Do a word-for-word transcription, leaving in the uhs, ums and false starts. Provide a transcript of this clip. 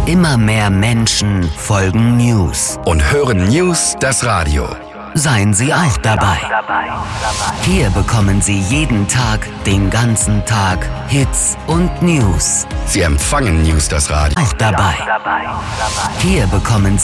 Immer mehr Menschen folgen News und hören News das Radio. Seien Sie auch dabei. Hier bekommen Sie jeden Tag, den ganzen Tag Hits und News. Sie empfangen News das Radio. Auch dabei. Hier bekommen Sie